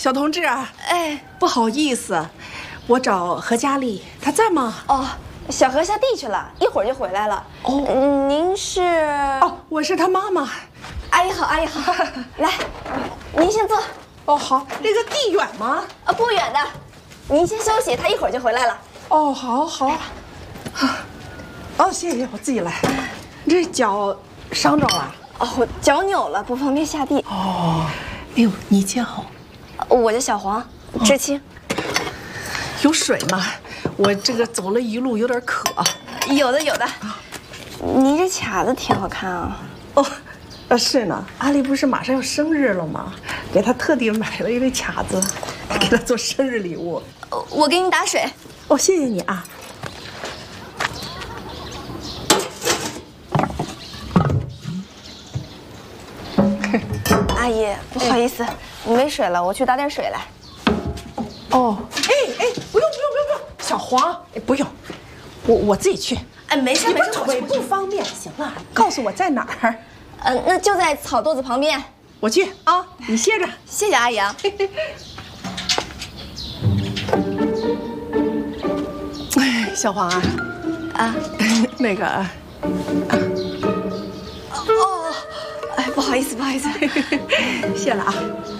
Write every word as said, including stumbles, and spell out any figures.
小同志啊， 哎， 不好意思，我找何佳丽，她在吗？ 哦，小何下地去了，一会儿就回来了。哦，嗯、您是？ 哦，我是她妈妈。 阿姨好，阿姨好，来，您先坐。 哦，好，这个地远吗？ 啊，不远的，您先休息，他一会儿就回来了。 哦，好，好。哦，谢谢，我自己来。你这脚伤着了？ 哦，脚扭了，不方便下地。 哦，哎呦，你叫？ 我叫小黄，知青。 有水吗？我这个走了一路有点渴。 有的，有的。你这卡子挺好看啊。 哦，啊是呢。阿丽不是马上要生日了吗？给她特地买了一对卡子，给她做生日礼物。 我给你打水。 哦，谢谢你啊。 阿姨，不好意思，你没水了，我去打点水来。 哦，哎哎，不用不用不用不用，小黄，哎不用，我我自己去。 哎，没事没事， 腿不方便。行了，告诉我在哪儿。 呃，那就在草垛子旁边。 我去啊，你歇着。 谢谢阿姨啊。 哎，小黄啊， 啊， 那个，啊、 哦，哎，不好意思不好意思， 谢了啊。